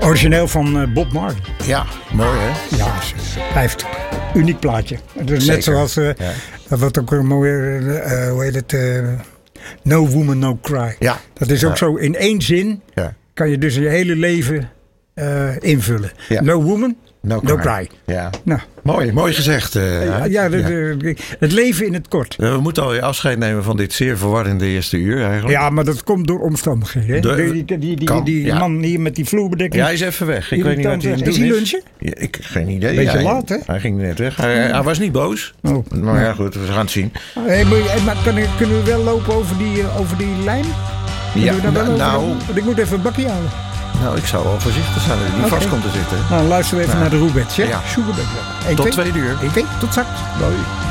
Origineel van Bob Marley. Ja, mooi hè? Ja, hij heeft een uniek plaatje. Dus net zoals, wat ook een mooie, hoe heet het, No Woman, No Cry. Ja. Dat is ook zo in één zin, kan je dus je hele leven invullen. Ja. No Woman, No Cry. Ja. Nou. Mooi gezegd. Het leven in het kort. We moeten alweer afscheid nemen van dit zeer verwarrende eerste uur eigenlijk. Ja, maar dat komt door omstandigheden. Die man hier met die vloerbedekking. Ja, hij is even weg. Ik weet niet wat hij doet. Is hij lunchen? Ja, geen idee. Beetje laat, hè? Hij ging net weg. Hij was niet boos. Oh, maar ja, goed. We gaan het zien. Maar kunnen we wel lopen over die lijn? Ja, ik moet even een bakje halen. Nou, ik zou wel voorzichtig zijn dat hij niet vast komt te zitten. Nou, luisteren we even naar de Roebets. Ja. Tot 2 uur. Tot straks. Doei.